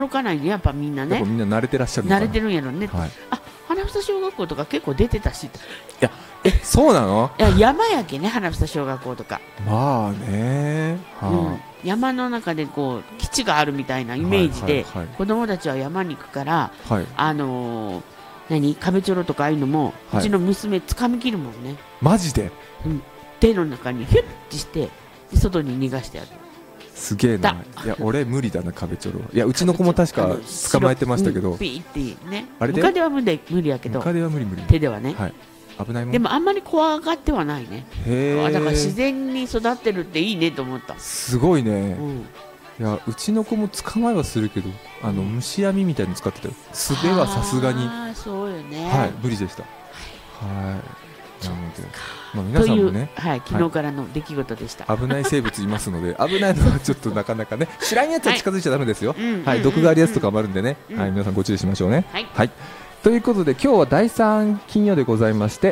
歩かないね、やっぱみんなね。 みんな慣れてらっしゃるのかな。 慣れてるんやろね。 はい、 花房小学校とか結構出てたし。いや、そうなの？ いや、山やけね、花房小学校とか。 まあね、 山の中でこう基地があるみたいなイメージで、子供たちは山に行くから、壁チョロとかああいうのも、うちの娘掴み切るもんね。 マジで？ 手の中にヒュッてして外に逃がしてやる。 すげえな。いや、俺無理だな、壁チョロ。いや、うちの子も確か捕まえてましたけど、 ピーってね。 あれでムカデは無理やけど、 ムカデは無理。 手ではね。 危ないもん。 でもあんまり怖がってはないね。だから自然に育ってるっていいねと思った。 すごいね。いや、うちの子も捕まえはするけど、虫網みたいに使ってたよ。素手はさすがに。 そうよね。 はい、無理でした。はい。なので、皆さんもね、 昨日からの出来事でした。 危ない生物いますので、危ないのはちょっとなかなかね、知らんやつは近づいちゃダメですよ。はい、毒があるやつとかもあるんでね、はい、皆さんご注意しましょうね。はい。ということで、今日は第3金曜でございまして、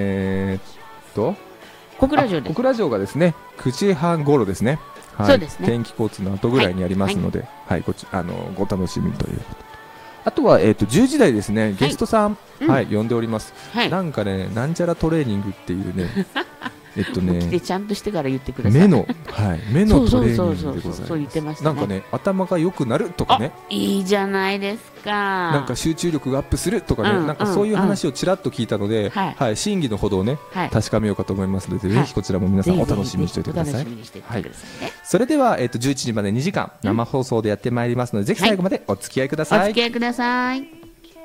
小倉城です。 小倉城がですね、9時半頃ですね。 そうですね。 天気交通の後ぐらいにありますので、はい、ご楽しみということ。あとは、10時台ですね、ゲストさん、呼んでおります。なんかね、なんちゃらトレーニングっていうね、 起きてちゃんとしてから言ってください。 目のトレーニングでございます。 そう言ってましたね。 なんかね、頭が良くなるとかね。 いいじゃないですか。 なんか集中力がアップするとかね、なんかそういう話をちらっと聞いたので、真偽のほどをね、確かめようかと思いますので、ぜひこちらも皆さんお楽しみにしておいてください。それでは、11時まで2時間生放送でやってまいりますので、ぜひ最後までお付き合いください。 お付き合いください。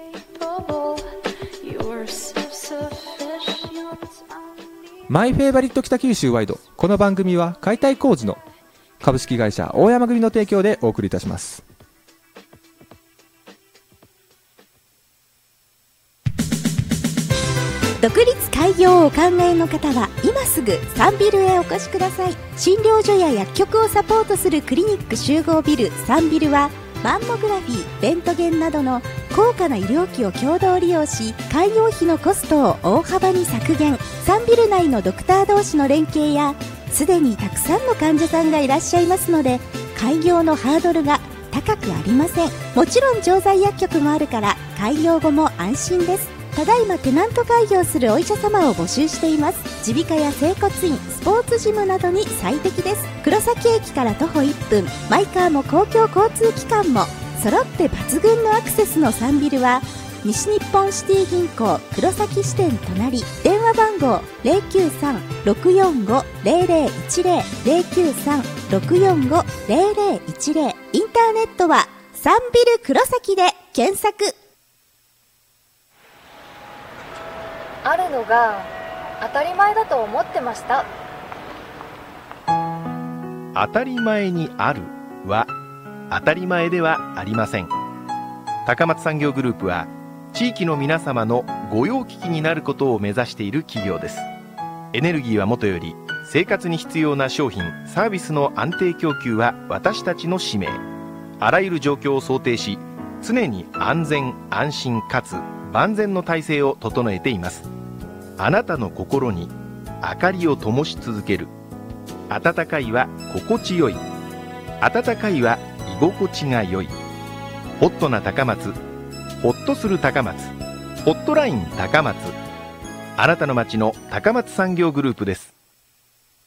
マイフェイバリット北九州ワイド。この番組は解体工事の株式会社大山組の提供でお送りいたします。 独立開業をお考えの方は今すぐサンビルへお越しください。診療所や薬局をサポートするクリニック集合ビルサンビルは、マンモグラフィー、レントゲンなどの高価な医療機を共同利用し、開業費のコストを大幅に削減。サンビル内のドクター同士の連携や、すでにたくさんの患者さんがいらっしゃいますので、開業のハードルが高くありません。もちろん調剤薬局もあるから開業後も安心です。ただいまテナント開業するお医者様を募集しています。耳鼻科や整骨院、スポーツジムなどに最適です。黒崎駅から徒歩1分、マイカーも公共交通機関も揃って抜群のアクセスのサンビルは、西日本シティ銀行黒崎支店隣、電話番号 093-645-0010 093-645-0010、インターネットはサンビル黒崎で検索。 あるのが当たり前だと思ってました。 当たり前にあるは当たり前ではありません。高松産業グループは地域の皆様の御用聞きになることを目指している企業です。エネルギーはもとより生活に必要な商品サービスの安定供給は私たちの使命。あらゆる状況を想定し、常に安全安心かつ万全の体制を整えています。あなたの心に明かりを灯し続ける。温かいは心地よい、温かいは居心地が良い。ホットな高松、ホッとする高松、ホットライン高松。あなたの街の高松産業グループです。